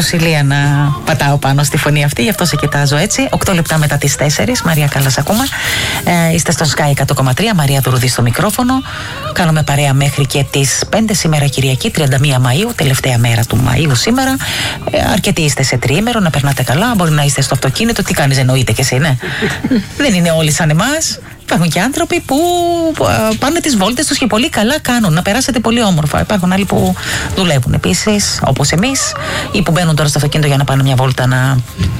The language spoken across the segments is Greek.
προσηλία να πατάω πάνω στη φωνή αυτή, γι' αυτό σε κοιτάζω έτσι. 8 λεπτά μετά τις 4, Μαρία Κάλλας ακούμε. Είστε στο Sky 100,3, Μαρία Δουρουδή στο μικρόφωνο. Κάνουμε παρέα μέχρι και τις 5 σήμερα Κυριακή, 31 Μαΐου, τελευταία μέρα του Μαΐου σήμερα. Αρκετοί είστε σε τριήμερο, να περνάτε καλά. Μπορεί να είστε στο αυτοκίνητο. Τι κάνεις, εννοείται κι εσύ, ναι. Δεν είναι όλοι σαν εμάς. Υπάρχουν και άνθρωποι που πάνε τις βόλτες τους και πολύ καλά κάνουν. Να περάσετε πολύ όμορφα. Υπάρχουν άλλοι που δουλεύουν επίσης, όπως εμείς, ή που μπαίνουν τώρα στο αυτοκίνητο για να πάνε μια βόλτα να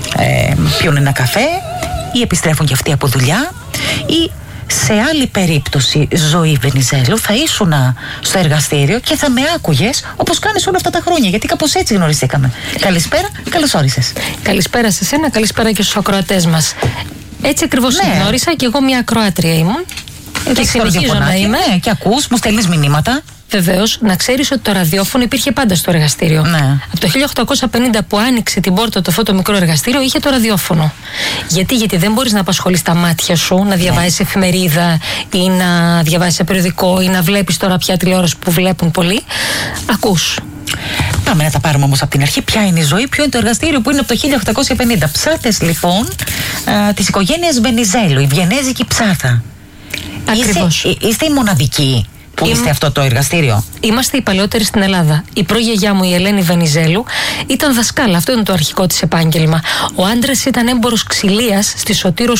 πιούν ένα καφέ, ή επιστρέφουν και αυτοί από δουλειά, ή σε άλλη περίπτωση, Ζωή Βενιζέλου, θα ήσουν στο εργαστήριο και θα με άκουγες όπως κάνεις όλα αυτά τα χρόνια. Γιατί κάπως έτσι γνωριστήκαμε. Καλησπέρα, καλώς όρισες. Καλησπέρα σε σένα, καλησπέρα και στους ακροατές μας. Έτσι ακριβώς γνώρισα και εγώ μια ακροάτρια ήμουν. Και συνεχίζω να είμαι. Ναι, και ακούς, μου στέλνεις μηνύματα. Βεβαίως, να ξέρεις ότι το ραδιόφωνο υπήρχε πάντα στο εργαστήριο. Ναι. Από το 1850 που άνοιξε την πόρτα αυτό το μικρό εργαστήριο, είχε το ραδιόφωνο. Γιατί δεν μπορείς να απασχολείς τα μάτια σου, να διαβάζεις εφημερίδα ή να διαβάζεις περιοδικό ή να βλέπεις τώρα πια τηλεόραση που βλέπουν πολλοί. Ακούς. Πάμε να τα πάρουμε όμως από την αρχή. Ποια είναι η ζωή, ποιο είναι το εργαστήριο που είναι από το 1850. Ψάθες λοιπόν της οικογένειας Βενιζέλου, η βιενέζικη ψάθα. Ακριβώς. Είστε οι μοναδικοί που είστε αυτό το εργαστήριο? Είμαστε οι παλαιότεροι στην Ελλάδα. Η προγιαγιά μου, η Ελένη Βενιζέλου, ήταν δασκάλα. Αυτό είναι το αρχικό της επάγγελμα. Ο άντρας ήταν έμπορος ξυλίας στη Σωτήρο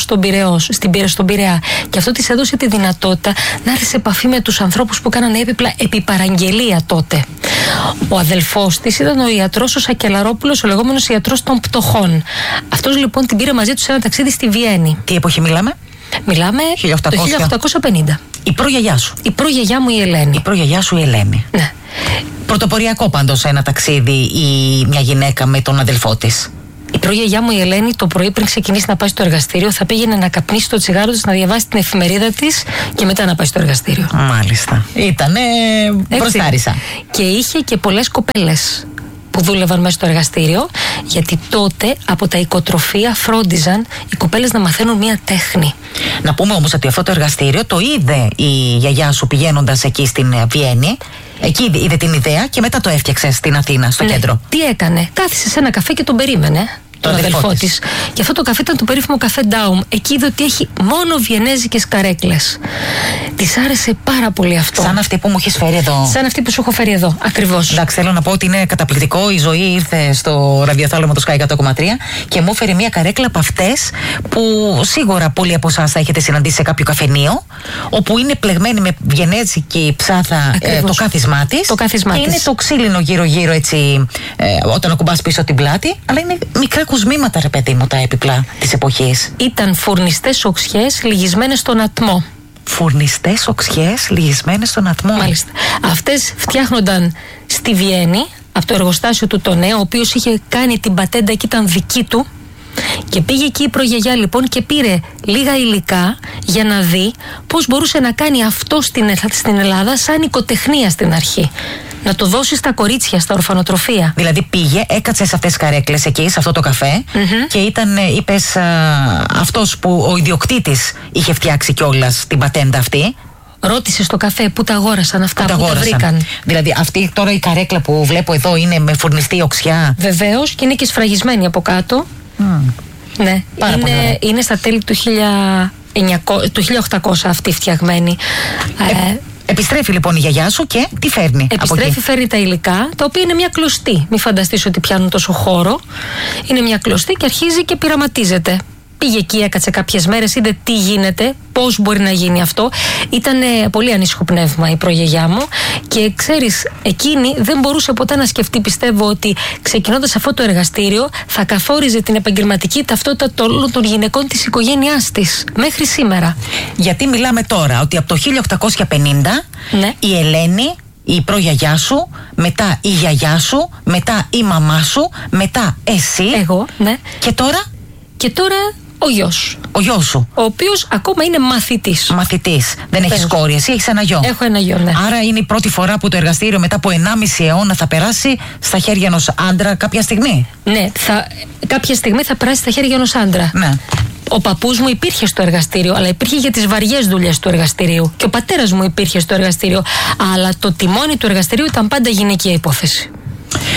στον Πειραιά. Και αυτό της έδωσε τη δυνατότητα να έρθει σε επαφή με τους ανθρώπους που κάνανε έπιπλα επί παραγγελία τότε. Ο αδελφός της ήταν ο ιατρός ο Σακελαρόπουλος, ο λεγόμενος ιατρός των πτωχών. Αυτός λοιπόν την πήρε μαζί του σε ένα ταξίδι στη Βιέννη. Τι εποχή μιλάμε? Μιλάμε το 1850. Η προγιαγιά σου. Η προγιαγιά μου η Ελένη. Η προγιαγιά σου η Ελένη. Ναι. Πρωτοποριακό πάντως ένα ταξίδι ή μια γυναίκα με τον αδελφό της. Η προγιαγιά μου η Ελένη το πρωί πριν ξεκινήσει να πάει στο εργαστήριο θα πήγαινε να καπνίσει το τσιγάρο της, να διαβάσει την εφημερίδα της και μετά να πάει στο εργαστήριο. Μάλιστα. Ήτανε μπροστάρισα. Και είχε και πολλές κοπέλες που δούλευαν μέσα στο εργαστήριο, γιατί τότε από τα οικοτροφία φρόντιζαν οι κοπέλες να μαθαίνουν μία τέχνη. Να πούμε όμως ότι αυτό το εργαστήριο το είδε η γιαγιά σου πηγαίνοντας εκεί στην Βιέννη. Εκεί είδε την ιδέα και μετά το έφτιαξε στην Αθήνα, στο κέντρο. Τι έκανε? Κάθισε σε ένα καφέ και τον περίμενε. Τον αδελφό της. Και αυτό το καφέ ήταν το περίφημο καφέ Ντάουμ. Εκεί είδε ότι έχει μόνο βιενέζικες καρέκλες. Της άρεσε πάρα πολύ αυτό. Σαν αυτή που μου έχεις φέρει εδώ. Σαν αυτή που σου έχω φέρει εδώ, ακριβώς. Εντάξει, θέλω να πω ότι είναι καταπληκτικό. Η Ζωή ήρθε στο ραδιοθάλαμο του Sky 100,3 και μου έφερε μια καρέκλα από αυτές που σίγουρα πολλοί από εσάς θα έχετε συναντήσει σε κάποιο καφενείο, όπου είναι πλεγμένη με βιενέζικη ψάθα το κάθισμά της. Το κάθισμά της. Είναι το ξύλινο γύρω-γύρω έτσι, όταν ακουμπάς πίσω την πλάτη, αλλά είναι μικρά κουσμήματα, ρε παιδί μου, τα έπιπλα της εποχής. Ήταν φουρνιστές οξιές λυγισμένες στον ατμό. Φουρνιστές οξιές λυγισμένες στον ατμό. Μάλιστα. Αυτές φτιάχνονταν στη Βιέννη από το εργοστάσιο του Τονέ, ο οποίος είχε κάνει την πατέντα και ήταν δική του. Και πήγε εκεί η προγιαγιά λοιπόν και πήρε λίγα υλικά για να δει πώς μπορούσε να κάνει αυτό στην Ελλάδα σαν οικοτεχνία στην αρχή. Να το δώσει στα κορίτσια, στα ορφανοτροφία. Δηλαδή πήγε, έκατσε σε αυτές τις καρέκλες εκεί, σε αυτό το καφέ, και ήταν, είπες, αυτός που ο ιδιοκτήτης είχε φτιάξει κιόλας την πατέντα αυτή. Ρώτησε στο καφέ πού τα αγόρασαν αυτά, πού τα βρήκαν. Δηλαδή αυτή τώρα η καρέκλα που βλέπω εδώ είναι με φουρνιστή οξιά. Βεβαίως, και είναι και σφραγισμένη από κάτω. Ναι, είναι στα τέλη του 1800 αυτή φτιαγμένη. Επιστρέφει λοιπόν η γιαγιά σου και τι φέρνει? Επιστρέφει, φέρνει τα υλικά, τα οποία είναι μια κλωστή. Μην φανταστείς ότι πιάνουν τόσο χώρο. Είναι μια κλωστή και αρχίζει και πειραματίζεται. Πήγε εκεί, έκατσε κάποιες μέρες, είδε τι γίνεται, πώς μπορεί να γίνει αυτό. Ήταν πολύ ανήσυχο πνεύμα η προγιαγιά μου και ξέρεις, εκείνη δεν μπορούσε ποτέ να σκεφτεί, πιστεύω, ότι ξεκινώντας αυτό το εργαστήριο θα καθόριζε την επαγγελματική ταυτότητα όλων των γυναικών της οικογένειάς της μέχρι σήμερα. Γιατί μιλάμε τώρα ότι από το 1850 η Ελένη, η προγιαγιά σου, μετά η γιαγιά σου, μετά η μαμά σου, μετά εσύ. Εγώ, ναι. Και τώρα ο γιος. Ο γιος σου. Ο οποίος ακόμα είναι μαθητής. Μαθητής. Δεν έχεις κόρη, εσύ έχεις ένα γιο. Έχω ένα γιο, ναι. Άρα είναι η πρώτη φορά που το εργαστήριο μετά από 1,5 αιώνα θα περάσει στα χέρια ενός άντρα κάποια στιγμή. Ναι, κάποια στιγμή θα περάσει στα χέρια ενός άντρα. Ναι. Ο παππούς μου υπήρχε στο εργαστήριο, αλλά υπήρχε για τις βαριές δουλειές του εργαστηρίου. Και ο πατέρας μου υπήρχε στο εργαστήριο. Αλλά το τιμόνι του εργαστηρίου ήταν πάντα γυναικεία υπόθεση.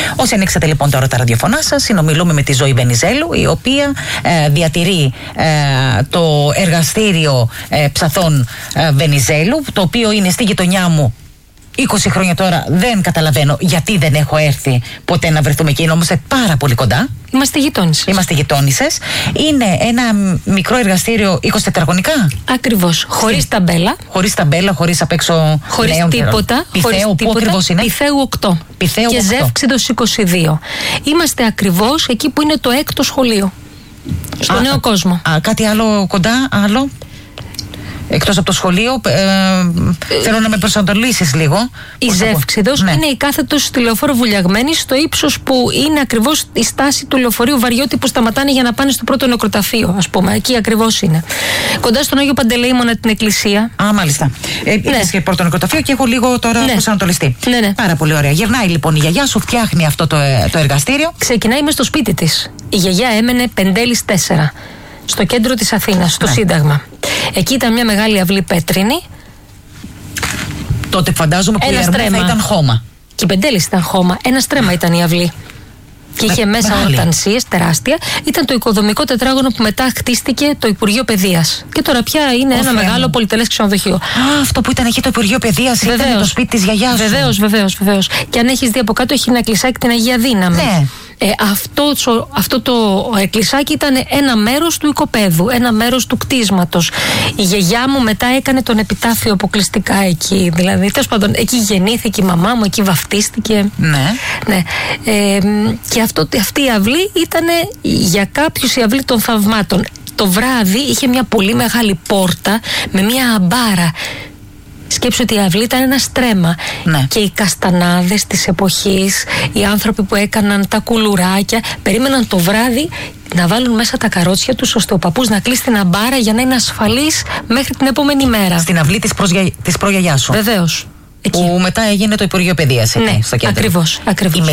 Όσοι ανοίξατε λοιπόν τώρα τα ραδιοφωνά σας, συνομιλούμε με τη Ζωή Βενιζέλου, η οποία διατηρεί το εργαστήριο ψαθών Βενιζέλου, το οποίο είναι στη γειτονιά μου 20 χρόνια τώρα. Δεν καταλαβαίνω γιατί δεν έχω έρθει ποτέ να βρεθούμε εκεί. Είμαστε πάρα πολύ κοντά. Είμαστε γειτόνισσες. Είναι ένα μικρό εργαστήριο 20 τετραγωνικά. Ακριβώς. Χωρίς ταμπέλα. Χωρίς ταμπέλα, χωρίς απ' έξω. Χωρίς τίποτα. Πειθέου, πού ακριβώς είναι? Πειθέου 8. Πειθέου και 8. Ζεύξιδος 22. Είμαστε ακριβώς εκεί που είναι το 6ο σχολείο. Στο Νέο Κόσμο. Κάτι άλλο κοντά, άλλο? Εκτός από το σχολείο, θέλω να με προσανατολίσεις λίγο. Η Ζεύξιδος είναι η κάθετος στη λεωφόρο Βουλιαγμένη, στο ύψος που είναι ακριβώς η στάση του λεωφορείου Βαριώτη που σταματάνε για να πάνε στο πρώτο νεκροταφείο, ας πούμε. Εκεί ακριβώς είναι. Κοντά στον Άγιο Παντελεήμονα την εκκλησία. Μάλιστα. Είπες και πρώτο νεκροταφείο και έχω λίγο τώρα προσανατολιστεί. Ναι. Πάρα πολύ ωραία. Γυρνάει λοιπόν η γιαγιά σου, φτιάχνει αυτό το εργαστήριο. Ξεκινάει μες στο σπίτι της. Η γιαγιά έμενε Πεντέλης 4. Στο κέντρο της Αθήνας, στο Σύνταγμα. Εκεί ήταν μια μεγάλη αυλή πέτρινη. Τότε φαντάζομαι που η Ερμού θα ήταν χώμα. Και η Πεντέλης ήταν χώμα. Ένα στρέμμα ήταν η αυλή. Και είχε μέσα ορτανσίες τεράστια. Ήταν το οικοδομικό τετράγωνο που μετά χτίστηκε το Υπουργείο Παιδείας. Και τώρα πια είναι ένα μεγάλο πολυτελές ξενοδοχείο. Αυτό που ήταν εκεί το Υπουργείο Παιδείας ήταν το σπίτι της γιαγιάς σου. Βεβαίως. Και αν έχεις δει από κάτω, έχει ένα εκκλησάκι την Αγία Δύναμη. Ναι. Αυτό το εκκλησάκι ήταν ένα μέρος του οικοπαίδου, ένα μέρος του κτίσματος. Η γιαγιά μου μετά έκανε τον επιτάφιο αποκλειστικά εκεί. Δηλαδή, τέλος πάντων, εκεί γεννήθηκε η μαμά μου, εκεί βαφτίστηκε. Ναι. Και αυτή η αυλή ήταν για κάποιους η αυλή των θαυμάτων. Το βράδυ είχε μια πολύ μεγάλη πόρτα με μια αμπάρα. Σκέψου ότι η αυλή ήταν ένα στρέμμα. Και οι καστανάδες της εποχής, οι άνθρωποι που έκαναν τα κουλουράκια, περίμεναν το βράδυ να βάλουν μέσα τα καρότσια τους ώστε ο παππούς να κλείσει την αμπάρα για να είναι ασφαλής μέχρι την επόμενη μέρα. Στην αυλή της προγιαγιάς σου. Βεβαίως. Που μετά έγινε το Υπουργείο Παιδείας. Ναι, ακριβώς.